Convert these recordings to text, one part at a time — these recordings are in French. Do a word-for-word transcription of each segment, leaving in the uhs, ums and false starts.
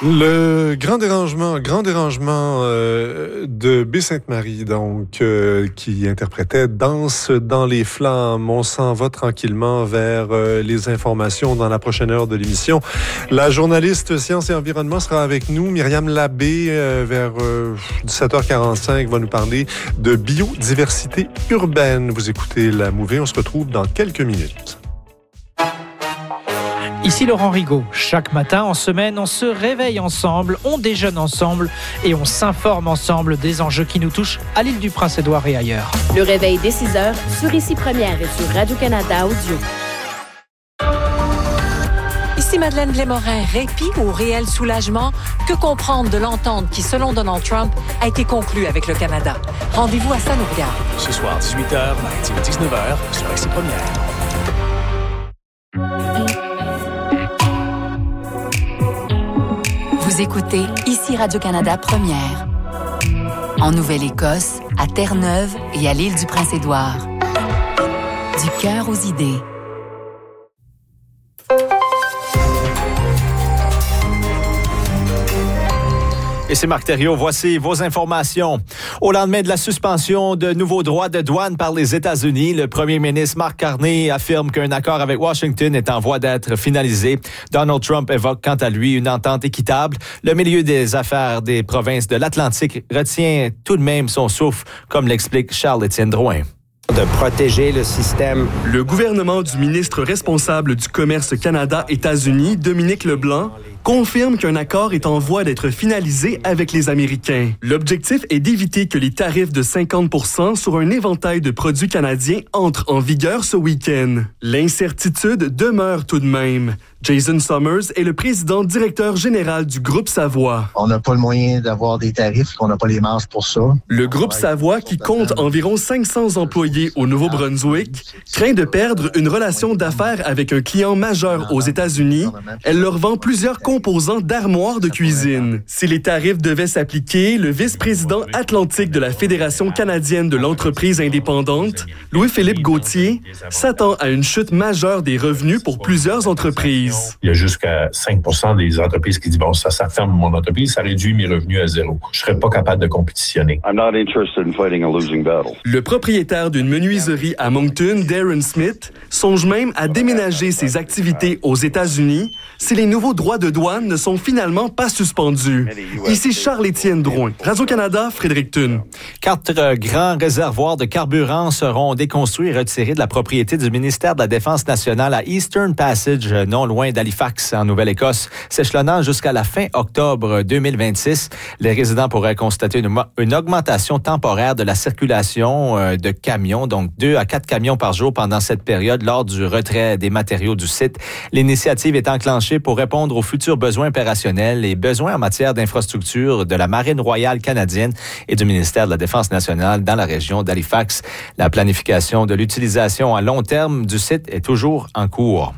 Le grand dérangement, grand dérangement euh, de Baie-Sainte-Marie, donc, euh, qui interprétait Danse dans les flammes. On s'en va tranquillement vers euh, les informations dans la prochaine heure de l'émission. La journaliste Sciences et Environnement sera avec nous. Myriam Labbé, euh, vers euh, dix-sept heures quarante-cinq, va nous parler de biodiversité urbaine. Vous écoutez La Mouvée, on se retrouve dans quelques minutes. Ici Laurent Rigaud. Chaque matin, en semaine, on se réveille ensemble, on déjeune ensemble et on s'informe ensemble des enjeux qui nous touchent à l'île du Prince-Édouard et ailleurs. Le réveil dès six heures sur Ici Première et sur Radio-Canada Audio. Ici Madeleine Blais-Morin. Répit ou réel soulagement? Que comprendre de l'entente qui, selon Donald Trump, a été conclue avec le Canada? Rendez-vous à ça nous regarde. Ce soir, dix-huit heures, mardi dix-neuf heures, sur Ici Première. Vous écoutez Ici Radio-Canada Première. En Nouvelle-Écosse, à Terre-Neuve et à l'île du Prince-Édouard. Du cœur aux idées. Et c'est Marc Thériault. Voici vos informations. Au lendemain de la suspension de nouveaux droits de douane par les États-Unis, le premier ministre Mark Carney affirme qu'un accord avec Washington est en voie d'être finalisé. Donald Trump évoque quant à lui une entente équitable. Le milieu des affaires des provinces de l'Atlantique retient tout de même son souffle, comme l'explique Charles-Étienne Drouin. De protéger le système. Le gouvernement du ministre responsable du Commerce Canada-États-Unis, Dominique Leblanc, confirme qu'un accord est en voie d'être finalisé avec les Américains. L'objectif est d'éviter que les tarifs de cinquante pour cent sur un éventail de produits canadiens entrent en vigueur ce week-end. L'incertitude demeure tout de même. Jason Summers est le président directeur général du Groupe Savoie. On n'a pas le moyen d'avoir des tarifs, on n'a pas les marges pour ça. Le Groupe Savoie, qui compte environ cinq cents employés au Nouveau-Brunswick, craint de perdre une relation d'affaires avec un client majeur aux États-Unis. Elle leur vend plusieurs composants d'armoires de cuisine. Si les tarifs devaient s'appliquer, le vice-président atlantique de la Fédération canadienne de l'entreprise indépendante, Louis-Philippe Gauthier, s'attend à une chute majeure des revenus pour plusieurs entreprises. Il y a jusqu'à cinq pour cent des entreprises qui disent « Bon, ça, ça ferme mon entreprise, ça réduit mes revenus à zéro. Je ne serais pas capable de compétitionner. » I'm not interested in fighting a losing battle. Le propriétaire d'une menuiserie à Moncton, Darren Smith, songe même à déménager ses activités aux États-Unis si les nouveaux droits de douane ne sont finalement pas suspendus. Ici Charles-Étienne Drouin. Radio-Canada, Fredericton. Quatre euh, grands réservoirs de carburant seront déconstruits et retirés de la propriété du ministère de la Défense nationale à Eastern Passage, non loin d'Halifax, en Nouvelle-Écosse, s'échelonnant jusqu'à la fin octobre deux mille vingt-six. Les résidents pourraient constater une, une augmentation temporaire de la circulation euh, de camions, donc deux à quatre camions par jour pendant cette période lors du retrait des matériaux du site. L'initiative est enclenchée pour répondre aux futurs besoins opérationnels et besoins en matière d'infrastructure de la Marine royale canadienne et du ministère de la Défense nationale dans la région d'Halifax. La planification de l'utilisation à long terme du site est toujours en cours.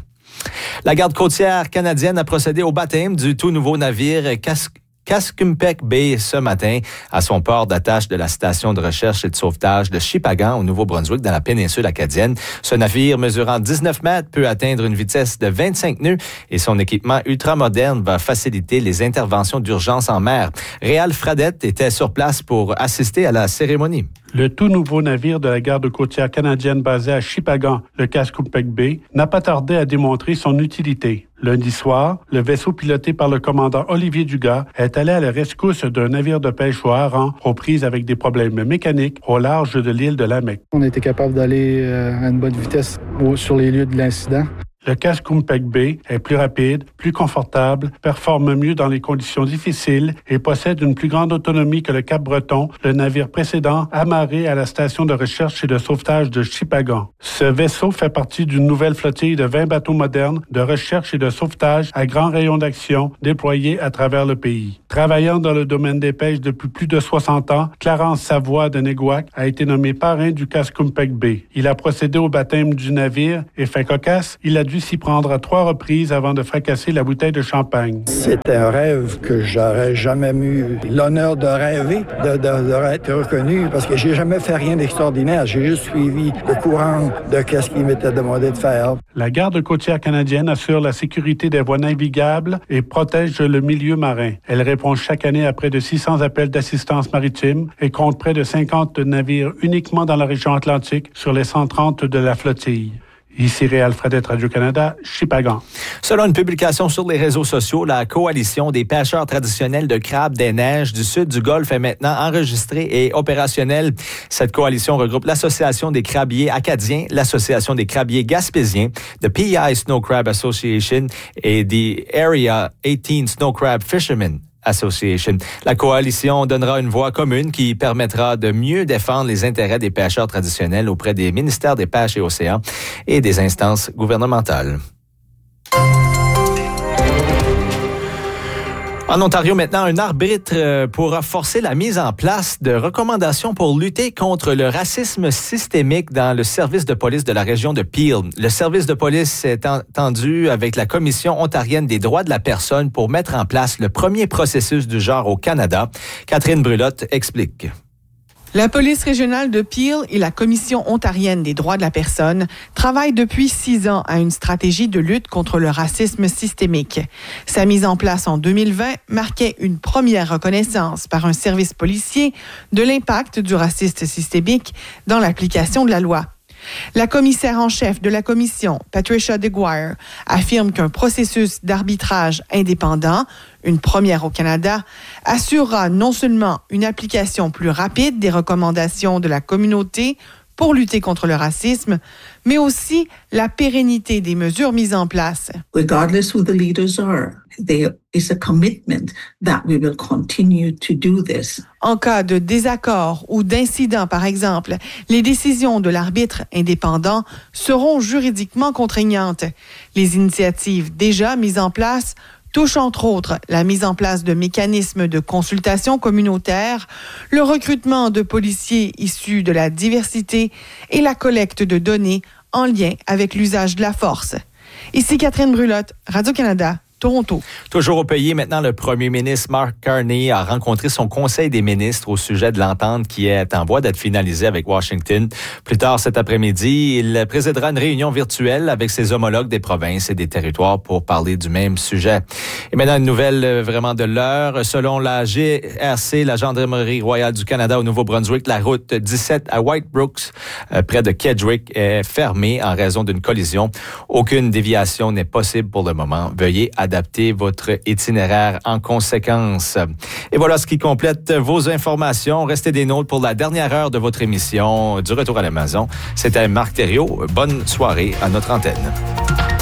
La garde côtière canadienne a procédé au baptême du tout nouveau navire Kas- Kaskumpek Bay ce matin à son port d'attache de la station de recherche et de sauvetage de Shippagan au Nouveau-Brunswick dans la péninsule acadienne. Ce navire mesurant dix-neuf mètres peut atteindre une vitesse de vingt-cinq nœuds et son équipement ultramoderne va faciliter les interventions d'urgence en mer. Réal Fradette était sur place pour assister à la cérémonie. Le tout nouveau navire de la garde côtière canadienne basé à Shippagan, le Kaskumpek Bay, n'a pas tardé à démontrer son utilité. Lundi soir, le vaisseau piloté par le commandant Olivier Dugas est allé à la rescousse d'un navire de pêche au hareng aux prises avec des problèmes mécaniques au large de l'île de Lamec. On a été capable d'aller à une bonne vitesse sur les lieux de l'incident. Le Kaskumpek Bay est plus rapide, plus confortable, performe mieux dans les conditions difficiles et possède une plus grande autonomie que le Cap-Breton, le navire précédent amarré à la station de recherche et de sauvetage de Shippagan. Ce vaisseau fait partie d'une nouvelle flottille de vingt bateaux modernes de recherche et de sauvetage à grand rayon d'action déployés à travers le pays. Travaillant dans le domaine des pêches depuis plus de soixante ans, Clarence Savoie de Néguac a été nommé parrain du Kaskumpek Bay. Il a procédé au baptême du navire et fait cocasse, il a dû dû s'y prendre à trois reprises avant de fracasser la bouteille de champagne. C'est un rêve que j'aurais jamais eu l'honneur de rêver, de, de, de être reconnu, parce que j'ai jamais fait rien d'extraordinaire. J'ai juste suivi le courant de ce qu'il m'était demandé de faire. La garde côtière canadienne assure la sécurité des voies navigables et protège le milieu marin. Elle répond chaque année à près de six cents appels d'assistance maritime et compte près de cinquante navires uniquement dans la région atlantique sur les cent trente de la flottille. Ici Réal Fredette, Radio-Canada, Shippagan. Selon une publication sur les réseaux sociaux, la coalition des pêcheurs traditionnels de crabes des neiges du sud du Golfe est maintenant enregistrée et opérationnelle. Cette coalition regroupe l'Association des crabiers acadiens, l'Association des crabiers gaspésiens, the P I Snow Crab Association et the Area eighteen Snow Crab Fishermen Association. La coalition donnera une voix commune qui permettra de mieux défendre les intérêts des pêcheurs traditionnels auprès des ministères des Pêches et Océans et des instances gouvernementales. En Ontario, maintenant, un arbitre pourra forcer la mise en place de recommandations pour lutter contre le racisme systémique dans le service de police de la région de Peel. Le service de police est entendu avec la Commission ontarienne des droits de la personne pour mettre en place le premier processus du genre au Canada. Catherine Brulotte explique. La police régionale de Peel et la Commission ontarienne des droits de la personne travaillent depuis six ans à une stratégie de lutte contre le racisme systémique. Sa mise en place en deux mille vingt marquait une première reconnaissance par un service policier de l'impact du racisme systémique dans l'application de la loi. La commissaire en chef de la commission, Patricia DeGuire, affirme qu'un processus d'arbitrage indépendant, une première au Canada, assurera non seulement une application plus rapide des recommandations de la communauté pour lutter contre le racisme, mais aussi la pérennité des mesures mises en place. Regardless who the leaders are, there is a commitment that we will continue to do this. En cas de désaccord ou d'incident, par exemple, les décisions de l'arbitre indépendant seront juridiquement contraignantes. Les initiatives déjà mises en place touche entre autres la mise en place de mécanismes de consultation communautaire, le recrutement de policiers issus de la diversité et la collecte de données en lien avec l'usage de la force. Ici Catherine Brulotte, Radio-Canada, Toronto. Toujours au pays, maintenant, le premier ministre Mark Carney a rencontré son conseil des ministres au sujet de l'entente qui est en voie d'être finalisée avec Washington. Plus tard cet après-midi, il présidera une réunion virtuelle avec ses homologues des provinces et des territoires pour parler du même sujet. Et maintenant, une nouvelle vraiment de l'heure. Selon la G R C, la Gendarmerie royale du Canada au Nouveau-Brunswick, la route dix-sept à White Brooks, près de Kedgwick, est fermée en raison d'une collision. Aucune déviation n'est possible pour le moment. Veuillez adapter Adaptez votre itinéraire en conséquence. Et voilà ce qui complète vos informations. Restez des nôtres pour la dernière heure de votre émission du Retour à la maison. C'était Marc Thériault. Bonne soirée à notre antenne.